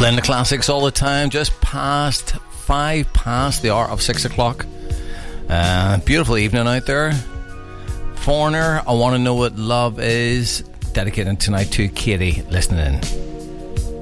Playing the classics all the time, just past 5 past the hour of 6 o'clock. Beautiful evening out there. Foreigner, I Want to Know What Love Is, dedicated tonight to Katie listening in.